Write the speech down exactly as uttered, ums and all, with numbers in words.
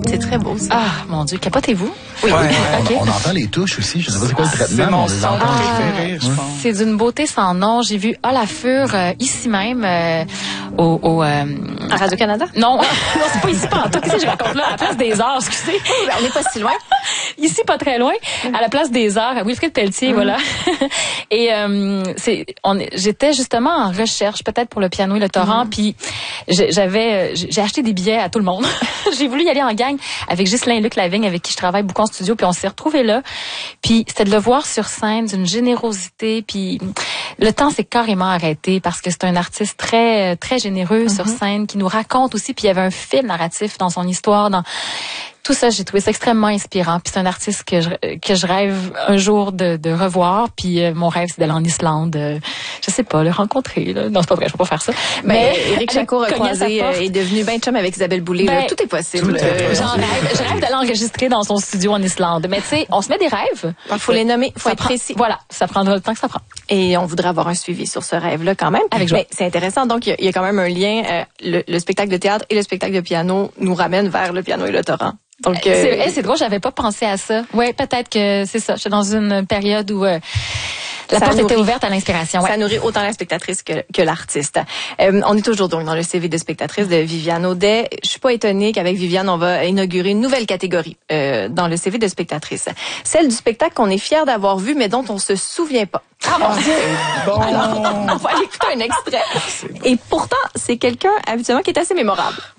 C'est très beau, ça. Ah, mon Dieu, capotez-vous? Oui, Ouais, oui. on, Okay. on entend les touches aussi. Je sais pas c'est quoi le traitement, C'est mais mon on les son entend. préféré, je pense. C'est d'une beauté sans nom. J'ai vu Olafur euh, ici même euh, au... au euh, À Radio-Canada? non, non, c'est pas ici, pas en tout. Qu'est-ce que je raconte là? À la place des Arts, excusez. On n'est pas si loin. Ici, pas très loin, à la place des Arts, à Wilfrid Pelletier, mm. voilà. Et euh, c'est, on, j'étais justement en recherche, peut-être pour le piano et le torrent, mm. puis j'avais, j'ai acheté des billets à tout le monde. J'ai voulu y aller en gang avec Ghislain et Luc Lavigne, avec qui je travaille beaucoup en studio, puis on s'est retrouvés là. Puis c'était de le voir sur scène, d'une générosité, puis le temps s'est carrément arrêté parce que c'est un artiste très très généreux mm-hmm. sur scène, qui nous raconte aussi, puis il y avait un fil narratif dans son histoire, dans tout ça, j'ai trouvé ça extrêmement inspirant. Puis c'est un artiste que je que je rêve un jour de, de revoir. Puis euh, mon rêve, c'est d'aller en Islande. Euh, je sais pas, le rencontrer. Là. Non, c'est pas vrai, je peux pas faire ça. Mais ben, Éric Jacquot recroisé euh, est devenu ben chum avec Isabelle Boulay. Ben, là, tout est possible. Tout euh, J'en rêve. Je rêve d'aller enregistrer dans son studio en Islande. Mais tu sais, on se met des rêves. Il faut les nommer, il faut ça être prend, précis. Voilà, ça prendra le temps que ça prend. Et on voudrait avoir un suivi sur ce rêve-là quand même. Avec joie. Mais c'est intéressant. Donc, il y, y a quand même un lien. Euh, le, le spectacle de théâtre et le spectacle de piano nous ramènent vers le piano et le torrent. Donc, euh, c'est, hey, c'est drôle, j'avais pas pensé à ça. Ouais, peut-être que c'est ça. Je suis dans une période où euh, la porte nourrit, était ouverte à l'inspiration. Ouais. Ça nourrit autant la spectatrice que, que l'artiste. Euh, on est toujours donc dans le C V de spectatrice de Viviane Audet. Je suis pas étonnée qu'avec Viviane, on va inaugurer une nouvelle catégorie euh, dans le C V de spectatrice. Celle du spectacle qu'on est fier d'avoir vu, mais dont on se souvient pas. Ah mon Dieu! Bon. Alors, on va aller écouter un extrait. Et pourtant, c'est quelqu'un habituellement qui est assez mémorable.